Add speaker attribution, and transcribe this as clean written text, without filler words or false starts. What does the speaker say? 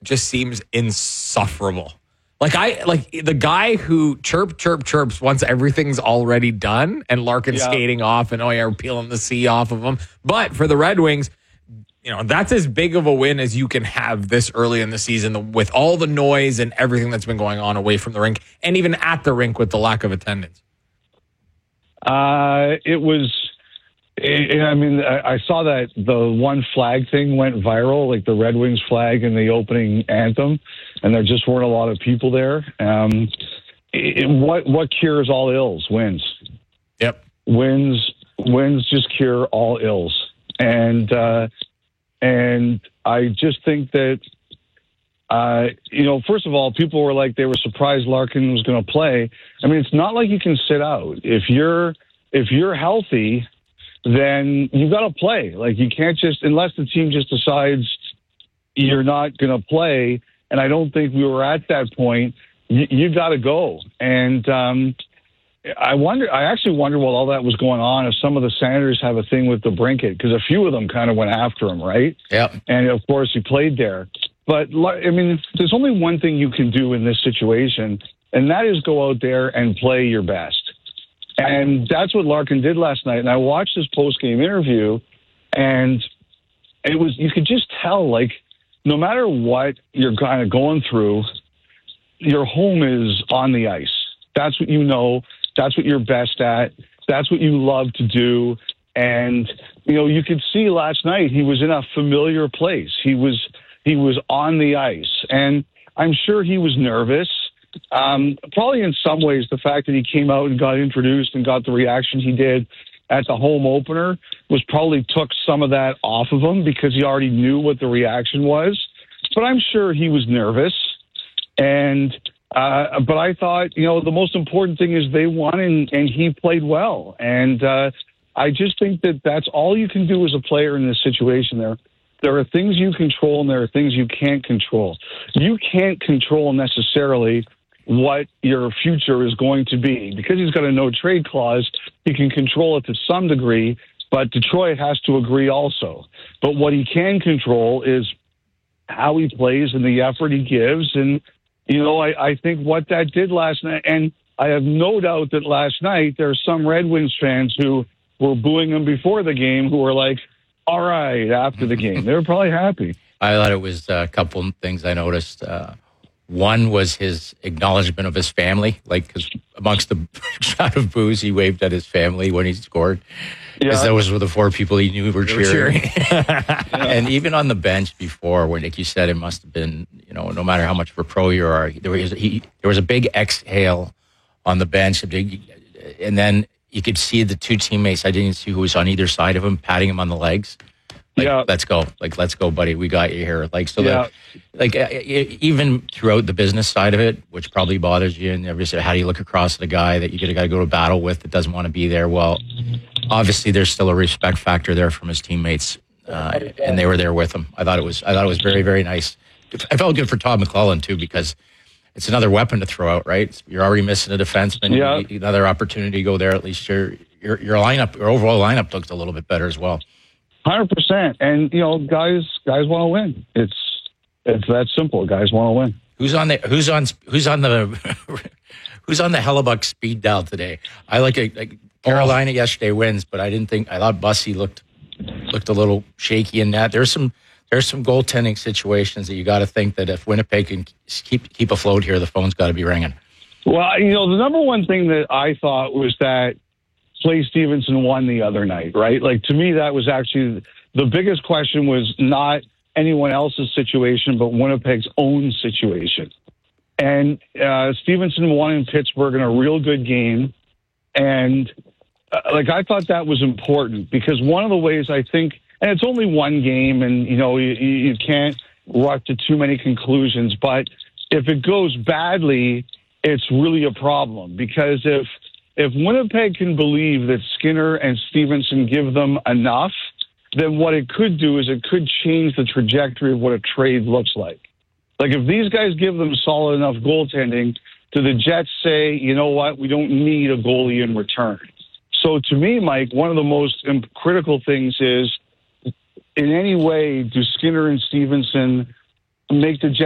Speaker 1: just seems insufferable. Like the guy who chirps once everything's already done and Larkin's skating off and we're peeling the C off of him. But for the Red Wings, that's as big of a win as you can have this early in the season with all the noise and everything that's been going on away from the rink and even at the rink with the lack of attendance.
Speaker 2: It was. I saw that the one flag thing went viral, like the Red Wings flag in the opening anthem, and there just weren't a lot of people there. What cures all ills? Wins.
Speaker 1: Yep.
Speaker 2: Wins just cure all ills. And I just think that, first of all, people were like, they were surprised Larkin was going to play. I mean, it's not like you can sit out. If you're healthy, then you've got to play. Like, you can't just, unless the team just decides you're not going to play. And I don't think we were at that point. You got to go. And I actually wonder while all that was going on, if some of the Senators have a thing with DeBrincat, because a few of them kind of went after him, right?
Speaker 1: Yeah.
Speaker 2: And of course he played there. But I mean, there's only one thing you can do in this situation, and that is go out there and play your best. And that's what Larkin did last night. And I watched his post-game interview, and you could just tell, like, no matter what you're kind of going through, your home is on the ice. That's what you know. That's what you're best at. That's what you love to do. And, you could see last night he was in a familiar place. He was on the ice. And I'm sure he was nervous. Probably in some ways the fact that he came out and got introduced and got the reaction he did at the home opener was probably took some of that off of him because he already knew what the reaction was. But I'm sure he was nervous. And but I thought, the most important thing is they won and he played well. And I just think that that's all you can do as a player in this situation. There are things you control and there are things you can't control. You can't control necessarily what your future is going to be. Because he's got a no-trade clause, he can control it to some degree, but Detroit has to agree also. But what he can control is how he plays and the effort he gives. And, I think what that did last night, and I have no doubt that last night there are some Red Wings fans who were booing him before the game who were like, all right, after the game. They were probably happy.
Speaker 3: I thought it was a couple of things I noticed. One was his acknowledgement of his family, because amongst the shot of booze, he waved at his family when he scored. Because those were the four people he knew were cheering. And even on the bench before, when, like you said, it must have been, no matter how much of a pro you are, there was a big exhale on the bench, and then you could see the two teammates. I didn't see who was on either side of him, patting him on the legs. Let's go. Let's go, buddy. We got you here. Even throughout the business side of it, which probably bothers you, and everybody, how do you look across at a guy that you got to go to battle with that doesn't want to be there? Well, obviously there's still a respect factor there from his teammates, and they were there with him. I thought it was very, very nice. I felt good for Todd McLellan too, because it's another weapon to throw out, right? You're already missing a defenseman. Yeah. Another opportunity to go there. At least your lineup, your overall lineup looks a little bit better as well.
Speaker 2: 100%. And, guys want to win. It's that simple. Guys want to win.
Speaker 3: Who's on the Hellebuck speed dial today? I like Carolina yesterday wins, but I thought Bussy looked a little shaky in that. There's some goaltending situations that you got to think that if Winnipeg can keep afloat here, the phone's got to be ringing.
Speaker 2: Well, the number one thing that I thought was that Clay Stevenson won the other night, right? Like, to me, that was actually the biggest question was not anyone else's situation, but Winnipeg's own situation. And Stevenson won in Pittsburgh in a real good game. And I thought that was important because one of the ways I think, and it's only one game and, you can't rush to too many conclusions, but if it goes badly, it's really a problem because if Winnipeg can believe that Skinner and Stevenson give them enough, then what it could do is it could change the trajectory of what a trade looks like. Like if these guys give them solid enough goaltending, do the Jets say, you know what, we don't need a goalie in return? So to me, Mike, one of the most critical things is in any way do Skinner and Stevenson make the Jets